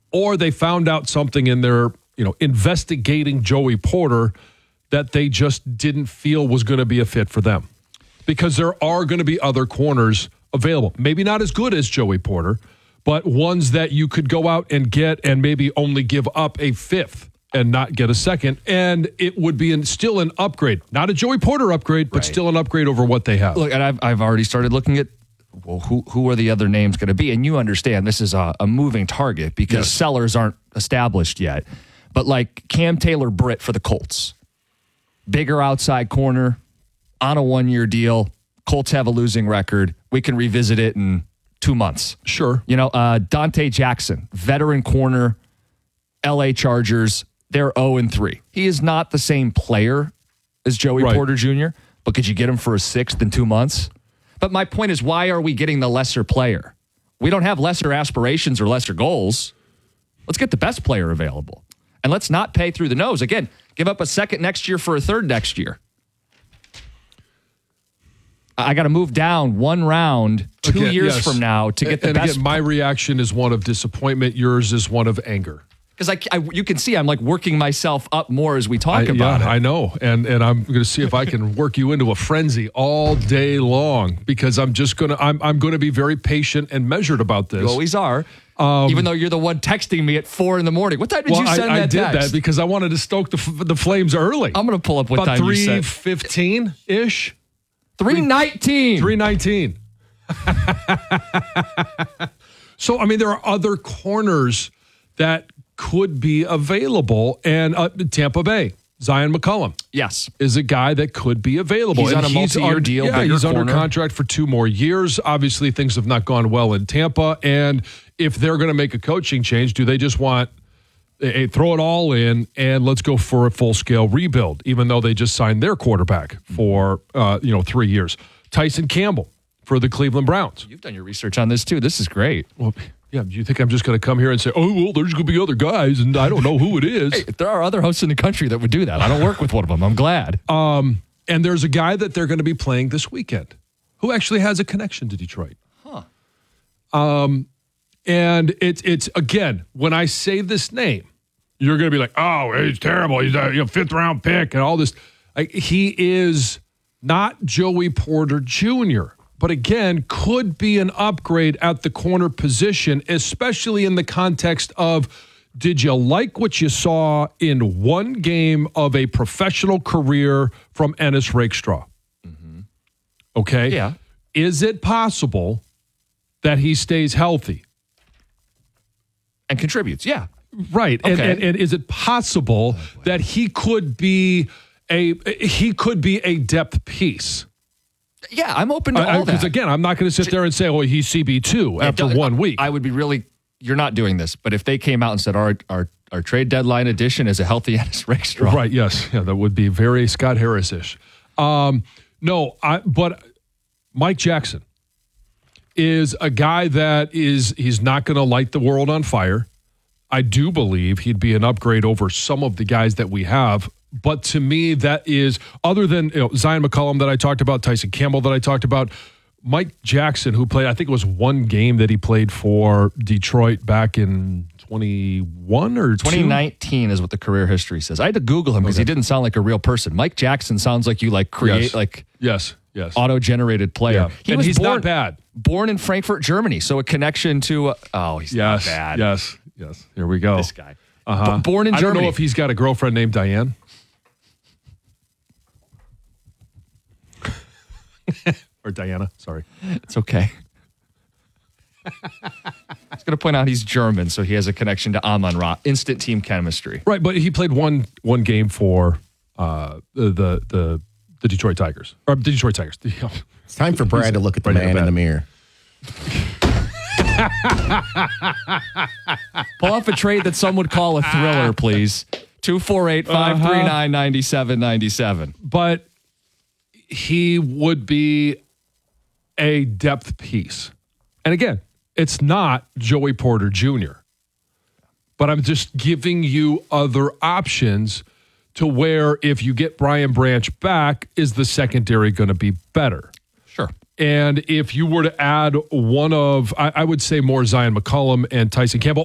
or they found out something in their, investigating Joey Porter that they just didn't feel was going to be a fit for them. Because there are going to be other corners available. Maybe not as good as Joey Porter, but ones that you could go out and get and maybe only give up a fifth and not get a second. And it would be still an upgrade. Not a Joey Porter upgrade, but still an upgrade over what they have. Look, and I've already started looking at, well, who are the other names going to be? And you understand this is a moving target because sellers aren't established yet. But like Cam Taylor-Britt for the Colts. Bigger outside corner, on a 1-year deal. Colts have a losing record. We can revisit it in 2 months. Sure. Dante Jackson, veteran corner, LA Chargers. They're 0-3. He is not the same player as Joey Porter Jr., but could you get him for a sixth in 2 months? But my point is, why are we getting the lesser player? We don't have lesser aspirations or lesser goals. Let's get the best player available. And let's not pay through the nose. Again, give up a second next year for a third next year. I got to move down one round 2 years from now to get the best. Again, my reaction is one of disappointment. Yours is one of anger. Because you can see I'm like working myself up more as we talk about it. I know. And I'm going to see if I can work you into a frenzy all day long because I'm going to be very patient and measured about this. You always are. Even though you're the one texting me at 4 a.m. What time did you send that text? I did that because I wanted to stoke the flames early. I'm going to pull up what time you said. About 3:15-ish. 3:19. 3:19. So, there are other corners that could be available. And Tampa Bay, Zion McCollum. Yes. Is a guy that could be available. He's on a multi-year deal. Yeah, he's under contract for 2 more years. Obviously, things have not gone well in Tampa. And if they're going to make a coaching change, do they just want throw it all in and let's go for a full-scale rebuild, even though they just signed their quarterback for 3 years? Tyson Campbell for the Cleveland Browns. You've done your research on this, too. This is great. Well, yeah, do you think I'm just going to come here and say, oh, well, there's going to be other guys, and I don't know who it is? Hey, there are other hosts in the country that would do that. I don't work with one of them. I'm glad. And there's a guy that they're going to be playing this weekend who actually has a connection to Detroit. Huh. And it's again, when I say this name, you're going to be like, oh, he's terrible. He's a 5th-round pick and all this. He is not Joey Porter Jr., but again, could be an upgrade at the corner position, especially in the context of, did you like what you saw in one game of a professional career from Ennis Rakestraw? Mm-hmm. Okay? Yeah. Is it possible that he stays healthy? And contributes, yeah. Right. Okay. And is it possible that he could be a depth piece? Yeah, I'm open to all that. Because again, I'm not going to sit there and say, oh, he's CB2 after 1 week. I would be really, you're not doing this, but if they came out and said our trade deadline edition is a healthy Ennis Rakestraw. Right, yes. Yeah, that would be very Scott Harris-ish. But Mike Jackson is a guy that he's not going to light the world on fire. I do believe he'd be an upgrade over some of the guys that we have. But to me, that is, other than Zion McCollum that I talked about, Tyson Campbell that I talked about, Mike Jackson, who played, I think it was one game that he played for Detroit back in 21 or 2019 is what the career history says. I had to Google him because he didn't sound like a real person. Mike Jackson sounds like you create yes. auto-generated player. Yeah. He's not bad. Born in Frankfurt, Germany, so a connection to he's not bad. Yes. Here we go. This guy. Born in Germany. I don't know if he's got a girlfriend named Diane. Or Diana, sorry. It's okay. I was going to point out he's German, so he has a connection to Amon-Ra. Instant team chemistry. Right, but he played one game for the Detroit Tigers. Or the Detroit Tigers. It's time for Brad to look at the man in the mirror. Pull off a trade that some would call a thriller, please. 248-539-9797. But he would be a depth piece. And again, it's not Joey Porter Jr., but I'm just giving you other options to where if you get Brian Branch back, is the secondary going to be better? Sure. And if you were to add one of, I would say more Zion McCollum and Tyson Campbell,